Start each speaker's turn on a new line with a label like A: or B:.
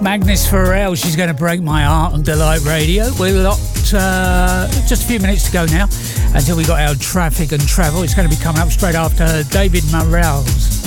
A: Agnes Farrell, she's going to break my heart on Delight Radio. We're locked, just a few minutes to go now until we got our traffic and travel. It's going to be coming up straight after David Morales.